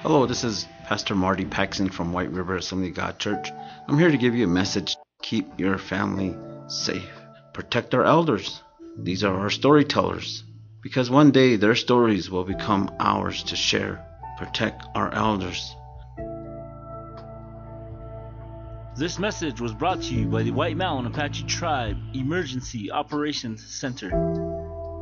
Hello, this is Pastor Marty Paxson from White River Assembly of God Church. I'm here to give you a message. Keep your family safe. Protect our elders. These are our storytellers. Because one day their stories will become ours to share. Protect our elders. This message was brought to you by the White Mountain Apache Tribe Emergency Operations Center.